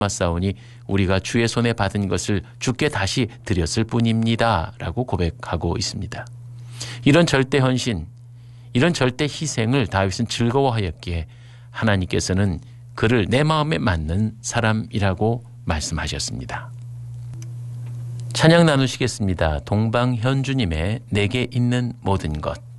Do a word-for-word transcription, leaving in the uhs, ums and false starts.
싸우니 우리가 주의 손에 받은 것을 주께 다시 드렸을 뿐입니다 라고 고백하고 있습니다. 이런 절대 헌신, 이런 절대 희생을 다윗은 즐거워하였기에 하나님께서는 그를 내 마음에 맞는 사람이라고 말씀하셨습니다. 찬양 나누시겠습니다. 동방현주님의 내게 있는 모든 것.